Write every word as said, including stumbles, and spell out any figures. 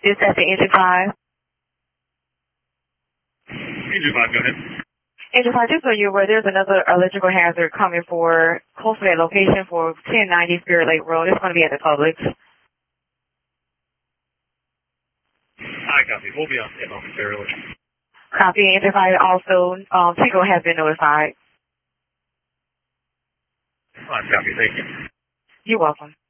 Is that the engine five? Engine five, go ahead. Engine five, just so you're aware, there's another electrical hazard coming for close to that location for ten ninety Spirit Lake Road. It's going to be at the Publix. I copy. We'll be on it momentarily. Copy. Engine five also, um, Tico has been notified. I copy. Thank you. You're welcome.